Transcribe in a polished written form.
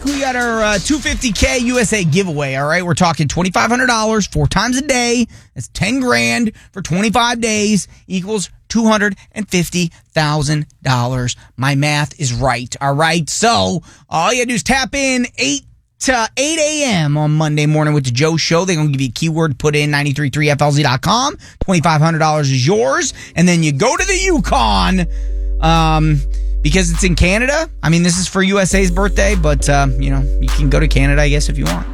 We got our $250K USA giveaway. All right, we're talking $2,500 4 times a day. That's $10,000 for 25 days equals $250,000. My math is right. All right, so all you gotta do is tap in 8 to 8 a.m. on Monday morning with the Joe Show. They're going to give you a keyword, put in 933flz.com. $2,500 is yours. And then you go to the Yukon because it's in Canada. I mean, this is for USA's birthday, but, you can go to Canada, I guess, if you want.